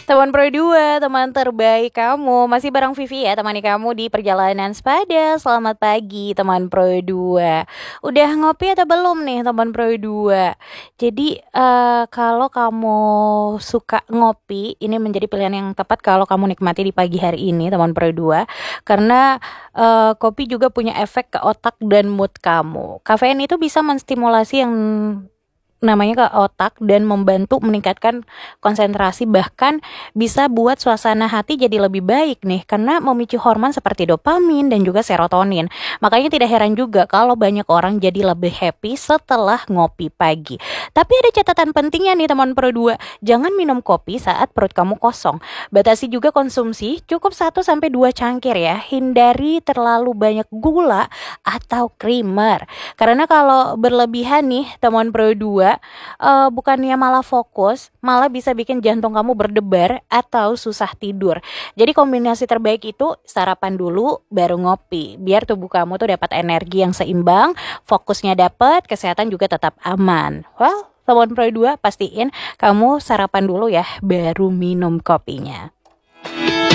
Teman Pro 2, teman terbaik kamu. Masih bareng Vivi ya, temani kamu di perjalanan sepada. Selamat pagi teman Pro 2. Udah ngopi atau belum nih teman Pro 2? Jadi kalau kamu suka ngopi, ini menjadi pilihan yang tepat kalau kamu nikmati di pagi hari ini teman Pro 2. Karena kopi juga punya efek ke otak dan mood kamu. Kafein itu bisa menstimulasi yang namanya ke otak dan membantu meningkatkan konsentrasi, bahkan bisa buat suasana hati jadi lebih baik nih karena memicu hormon seperti dopamin dan juga serotonin. Makanya tidak heran juga kalau banyak orang jadi lebih happy setelah ngopi pagi. Tapi ada catatan pentingnya nih teman Pro 2, jangan minum kopi saat perut kamu kosong. Batasi juga konsumsi, cukup 1 sampai 2 cangkir ya. Hindari terlalu banyak gula atau creamer. Karena kalau berlebihan nih teman Pro 2, bukannya malah fokus, malah bisa bikin jantung kamu berdebar atau susah tidur. Jadi kombinasi terbaik itu sarapan dulu baru ngopi, biar tubuh kamu tuh dapat energi yang seimbang, fokusnya dapat, kesehatan juga tetap aman. Well, teman Pro 2, pastiin kamu sarapan dulu ya baru minum kopinya.